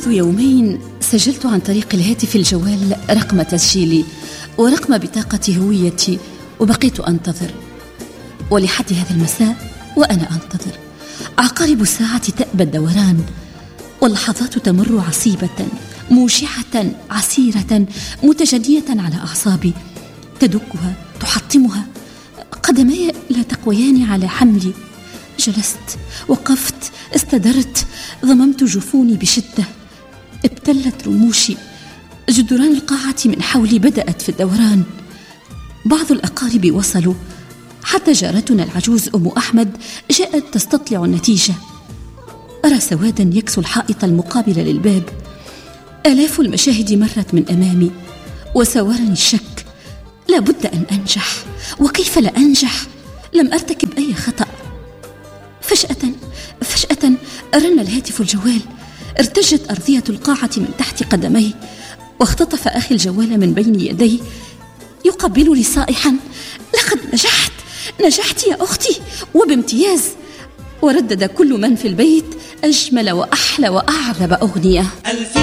منذ يومين سجلت عن طريق الهاتف الجوال رقم تسجيلي ورقم بطاقة هويتي، وبقيت أنتظر. ولحد هذا المساء وأنا أنتظر، عقارب الساعة تأبى الدوران، واللحظات تمر عصيبة موجعة عسيرة متجدية على أعصابي، تدكها تحطمها. قدمي لا تقويان على حملي. جلست، وقفت، استدرت، ضممت جفوني بشدة، ابتلت رموشي. جدران القاعة من حولي بدأت في الدوران. بعض الأقارب وصلوا، حتى جارتنا العجوز أم أحمد جاءت تستطلع النتيجة. أرى سوادا يكسو الحائط المقابل للباب. آلاف المشاهد مرت من أمامي وساورني الشك. لابد أن أنجح، وكيف لا أنجح؟ لم أرتكب أي خطأ. فجأة رن الهاتف الجوال، ارتجت أرضية القاعة من تحت قدمي، واختطف أخي الجوال من بين يدي يقبلني صائحا: لقد نجحت يا أختي، وبامتياز. وردد كل من في البيت أجمل وأحلى وأعذب أغنية.